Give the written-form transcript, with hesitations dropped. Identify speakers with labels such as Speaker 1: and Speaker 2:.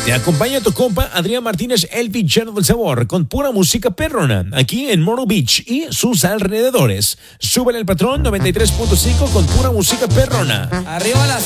Speaker 1: Te acompaña tu compa Adrián Martínez, el villano del sabor, con pura música perrona, aquí en Myrtle Beach y sus alrededores. Súbele el patrón 93.5 con pura música perrona.
Speaker 2: Arriba las